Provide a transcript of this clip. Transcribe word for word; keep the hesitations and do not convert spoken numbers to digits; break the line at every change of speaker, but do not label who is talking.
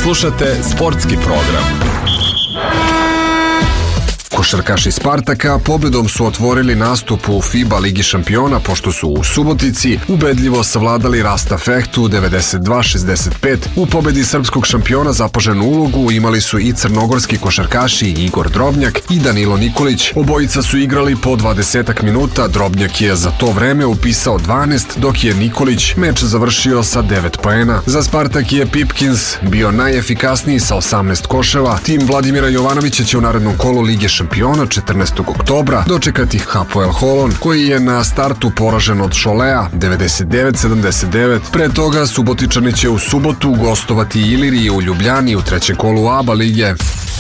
Slušate sportski program.
Košarkaši Spartaka pobedom su otvorili nastup u FIBA Ligi šampiona pošto su u Subotici ubedljivo savladali Rasta Fehtu devedeset dva šezdeset pet. U pobedi srpskog šampiona zapaženu ulogu imali su i crnogorski košarkaši Igor Drobnjak i Danilo Nikolić. Obojica su igrali po dvadesetak minuta, Drobnjak je za to vreme upisao dvanaest, dok je Nikolić meč završio sa devet poena. Za Spartak je Pipkins bio najefikasniji sa osamnaest koševa. Tim Vladimira Jovanovića će u narednom kolu Lige šampiona četrnaestog oktobra dočekati Hapoel Holon, koji je na startu poražen od Šolea devedeset devet sedamdeset devet. Pre toga Subotičani će u subotu gostovati Iliriji u Ljubljani u trećem kolu A B A lige.